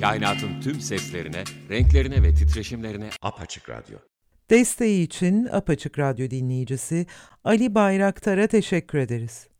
Kainatın tüm seslerine, renklerine ve titreşimlerine apaçık radyo. Desteği için Apaçık Radyo dinleyicisi Ali Bayraktar'a teşekkür ederiz.